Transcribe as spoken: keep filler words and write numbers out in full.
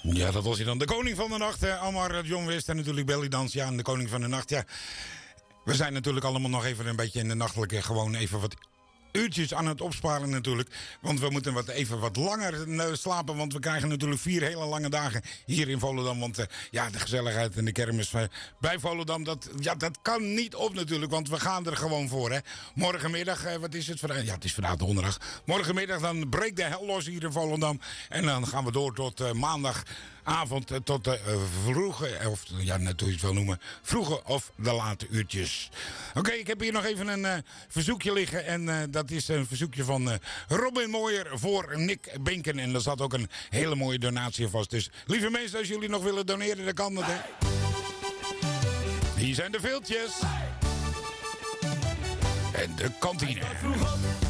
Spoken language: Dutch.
Ja, dat was hij dan. De koning van de nacht, hè? Amar, John West en natuurlijk Belly Dans. Ja, en de koning van de nacht, ja. We zijn natuurlijk allemaal nog even een beetje in de nachtelijke, gewoon even wat uurtjes aan het opsparen natuurlijk. Want we moeten wat, even wat langer uh, slapen. Want we krijgen natuurlijk vier hele lange dagen hier in Volendam. Want uh, ja, de gezelligheid en de kermis uh, bij Volendam, dat, ja, dat kan niet op natuurlijk. Want we gaan er gewoon voor, hè. Morgenmiddag, uh, wat is het vandaag? Ja, het is vandaag donderdag. Morgenmiddag dan breekt de hel los hier in Volendam. En dan gaan we door tot uh, maandagavond. Uh, tot de uh, vroege, of ja, net hoe je het wil noemen. Vroege of de late uurtjes. Oké, okay, ik heb hier nog even een uh, verzoekje liggen. En uh, dat Dat is een verzoekje van uh, Robin Mooijer voor Nick Binken. En er zat ook een hele mooie donatie vast. Dus lieve mensen, als jullie nog willen doneren, dan kan dat, hè. Hier zijn de veeltjes. En de kantine.